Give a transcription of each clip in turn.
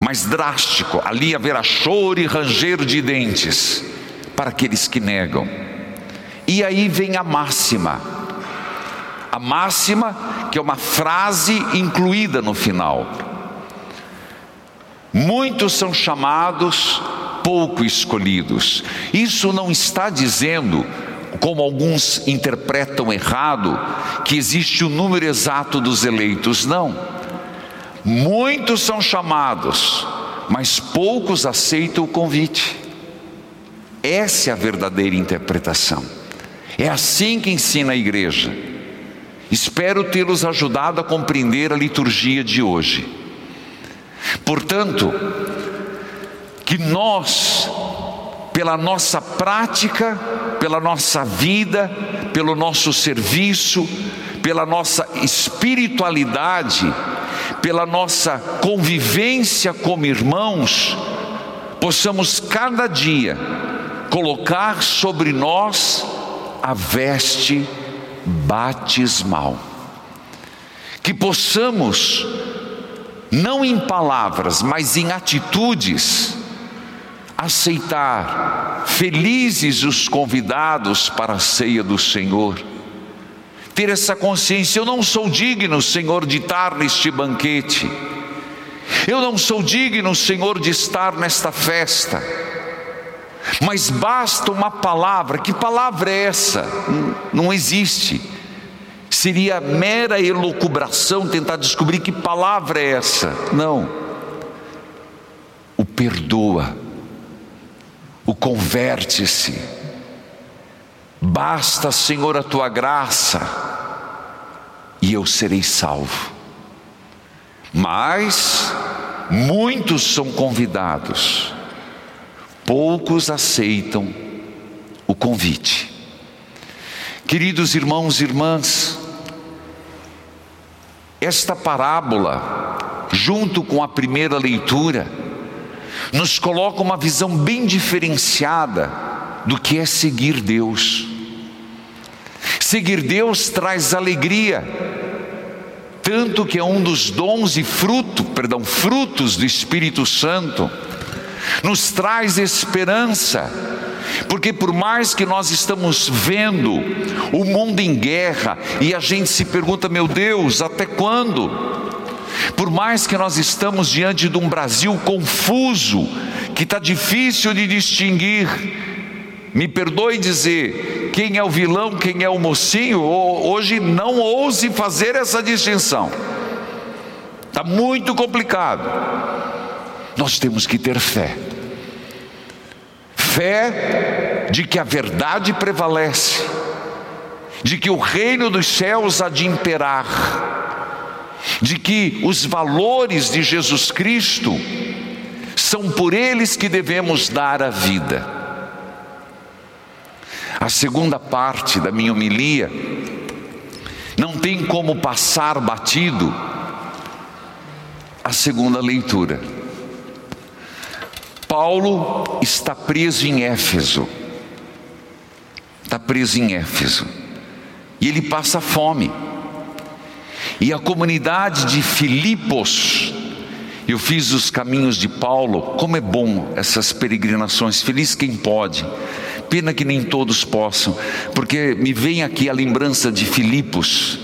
mais drástico. Ali haverá choro e ranger de dentes para aqueles que negam. E aí vem a máxima que é uma frase incluída no final: muitos são chamados, pouco escolhidos. Isso não está dizendo, como alguns interpretam errado, que existe o número exato dos eleitos. Não. Muitos são chamados, mas poucos aceitam o convite. Essa é a verdadeira interpretação. É assim que ensina a igreja. Espero tê-los ajudado a compreender a liturgia de hoje. Portanto, que nós, pela nossa prática, pela nossa vida, pelo nosso serviço, pela nossa espiritualidade, pela nossa convivência como irmãos, possamos cada dia colocar sobre nós a veste batismal. Que possamos, não em palavras, mas em atitudes, aceitar felizes os convidados para a ceia do Senhor. Ter essa consciência: eu não sou digno, Senhor, de estar neste banquete. Eu não sou digno, Senhor, de estar nesta festa. Mas basta uma palavra. Que palavra é essa? Não existe. Seria mera elucubração tentar descobrir que palavra é essa. Não. O perdoa, o converte-se. Basta, Senhor, a tua graça e eu serei salvo. Mas muitos são convidados, poucos aceitam o convite. Queridos irmãos e irmãs, esta parábola, junto com a primeira leitura, nos coloca uma visão bem diferenciada do que é seguir Deus. Seguir Deus traz alegria, tanto que é um dos dons e frutos do Espírito Santo. Nos traz esperança, porque por mais que nós estamos vendo o mundo em guerra, e a gente se pergunta: meu Deus, até quando? Por mais que nós estamos diante de um Brasil confuso, que está difícil de distinguir, me perdoe dizer, quem é o vilão, quem é o mocinho, hoje não ouse fazer essa distinção, está muito complicado. Nós temos que ter fé de que a verdade prevalece, de que o reino dos céus há de imperar, de que os valores de Jesus Cristo são por eles que devemos dar a vida. A segunda parte da minha homilia não tem como passar batido a segunda leitura. Paulo está preso em Éfeso. E ele passa fome. E a comunidade de Filipos, eu fiz os caminhos de Paulo. Como é bom essas peregrinações, feliz quem pode. Pena que nem todos possam, porque me vem aqui a lembrança de Filipos.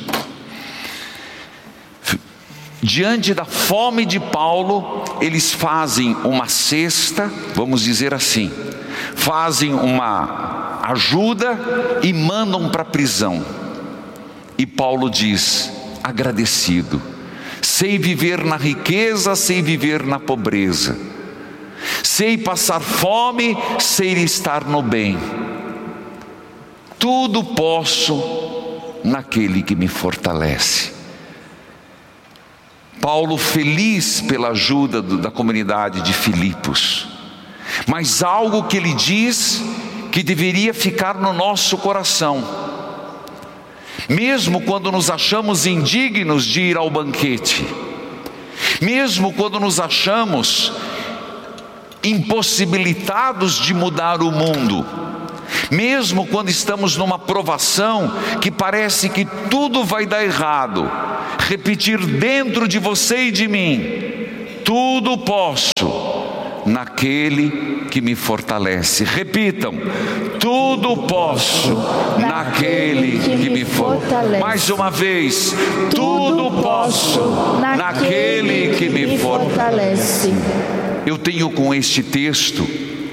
Diante da fome de Paulo, eles fazem uma cesta, vamos dizer assim, fazem uma ajuda e mandam para a prisão. E Paulo diz: agradecido, sei viver na riqueza, sei viver na pobreza, sei passar fome, sei estar no bem, tudo posso naquele que me fortalece. Paulo feliz pela ajuda da comunidade de Filipos, mas algo que ele diz que deveria ficar no nosso coração, mesmo quando nos achamos indignos de ir ao banquete, mesmo quando nos achamos impossibilitados de mudar o mundo, mesmo quando estamos numa provação que parece que tudo vai dar errado, repetir dentro de você e de mim: tudo posso naquele que me fortalece. Repitam: tudo posso naquele que me fortalece. Mais uma vez: tudo posso naquele que me fortalece. Eu tenho com este texto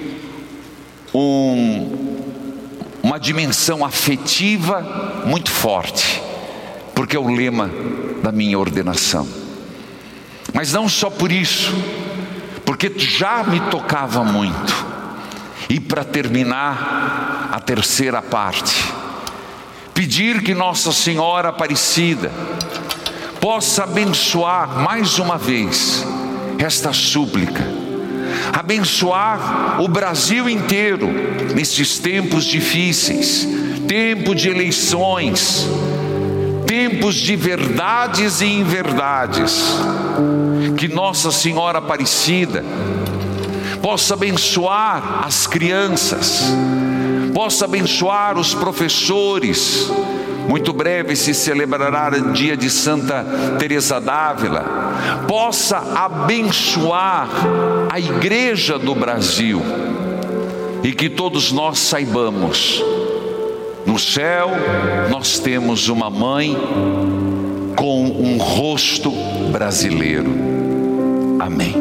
uma dimensão afetiva muito forte, porque é o lema da minha ordenação. Mas não só por isso, porque já me tocava muito. E para terminar a terceira parte, pedir que Nossa Senhora Aparecida possa abençoar mais uma vez esta súplica, abençoar o Brasil inteiro nesses tempos difíceis, tempo de eleições, tempos de verdades e inverdades. Que Nossa Senhora Aparecida possa abençoar as crianças, possa abençoar os professores. Muito breve se celebrará o dia de Santa Teresa d'Ávila. Possa abençoar a Igreja do Brasil, e que todos nós saibamos: no céu nós temos uma mãe com um rosto brasileiro. Amém.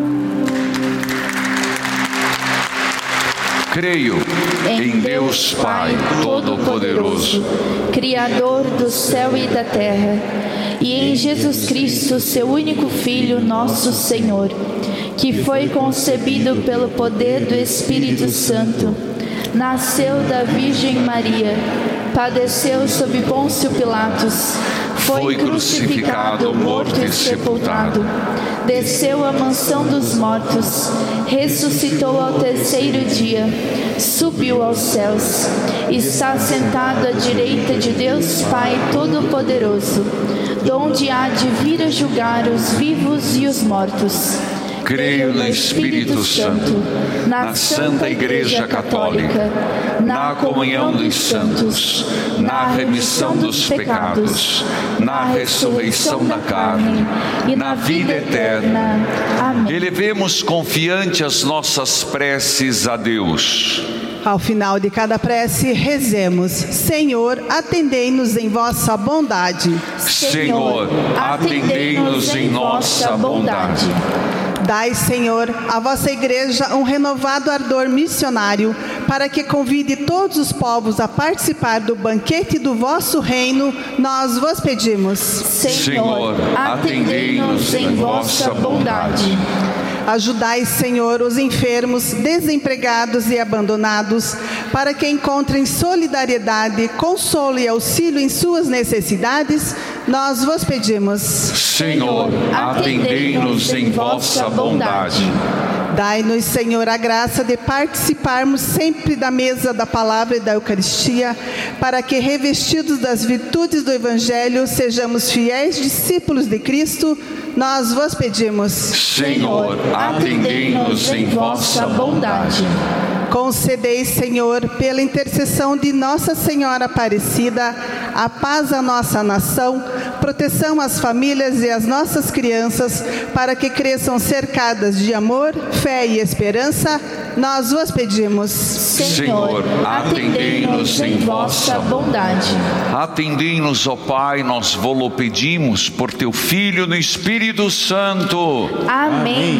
Creio em Deus Pai Todo-Poderoso, Criador do céu e da terra, e em Jesus Cristo, seu único Filho, nosso Senhor, que foi concebido pelo poder do Espírito Santo, nasceu da Virgem Maria, padeceu sob Pôncio Pilatos, foi crucificado, morto e sepultado, desceu à mansão dos mortos, ressuscitou ao terceiro dia, subiu aos céus, está sentado à direita de Deus Pai Todo-Poderoso, donde há de vir a julgar os vivos e os mortos. Creio no Espírito Santo, na Santa Igreja Católica, na comunhão dos santos, na remissão dos pecados, na ressurreição da carne e na vida eterna. Amém. Elevemos confiante as nossas preces a Deus. Ao final de cada prece, rezemos: Senhor, atendei-nos em vossa bondade. Senhor, atendei-nos em nossa bondade. Dai, Senhor, à vossa Igreja um renovado ardor missionário, para que convide todos os povos a participar do banquete do vosso reino, nós vos pedimos. Senhor, atendei-nos em vossa bondade. Ajudai, Senhor, os enfermos, desempregados e abandonados, para que encontrem solidariedade, consolo e auxílio em suas necessidades, nós vos pedimos. Senhor, atendei-nos em vossa bondade. Dai-nos, Senhor, a graça de participarmos sempre da mesa da palavra e da Eucaristia, para que, revestidos das virtudes do Evangelho, sejamos fiéis discípulos de Cristo, nós vos pedimos. Senhor, atendei-nos em vossa bondade. Concedei, Senhor, pela intercessão de Nossa Senhora Aparecida, a paz à nossa nação, proteção às famílias e às nossas crianças, para que cresçam cercadas de amor, fé e esperança, nós vos pedimos. Senhor, atendei-nos em vossa bondade. Atendei-nos, ó Pai, nós vô-lo pedimos, por teu Filho no Espírito Santo. Amém.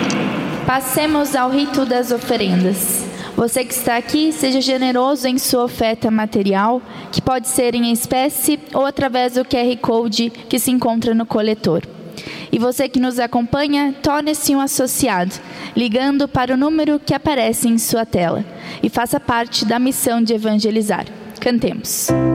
Passemos ao rito das oferendas. Você que está aqui, seja generoso em sua oferta material, que pode ser em espécie ou através do QR Code que se encontra no coletor. E você que nos acompanha, torne-se um associado, ligando para o número que aparece em sua tela. E faça parte da missão de evangelizar. Cantemos.